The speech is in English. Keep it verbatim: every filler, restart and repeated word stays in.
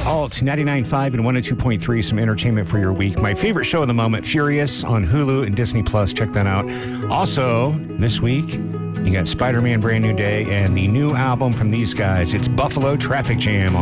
Alt ninety-nine point five and one oh two point three, some entertainment for your week. My favorite show of the moment, Furious, on Hulu and Disney Plus. Check that out. Also, this week, you got Spider-Man Brand New Day and the new album from these guys. It's Buffalo Traffic Jam on